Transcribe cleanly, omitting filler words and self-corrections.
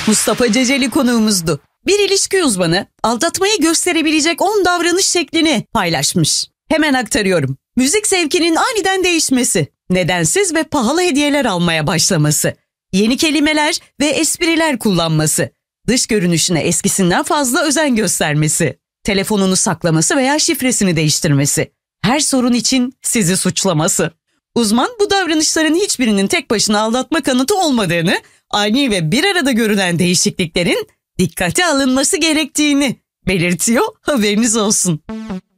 Mustafa Ceceli konuğumuzdu. Bir ilişki uzmanı aldatmayı gösterebilecek 10 davranış şeklini paylaşmış. Hemen aktarıyorum. Müzik zevkinin aniden değişmesi, nedensiz ve pahalı hediyeler almaya başlaması, yeni kelimeler ve espriler kullanması, dış görünüşüne eskisinden fazla özen göstermesi, telefonunu saklaması veya şifresini değiştirmesi, her sorun için sizi suçlaması. Uzman bu davranışların hiçbirinin tek başına aldatma kanıtı olmadığını, ani ve bir arada görülen değişikliklerin dikkate alınması gerektiğini belirtiyor, haberiniz olsun.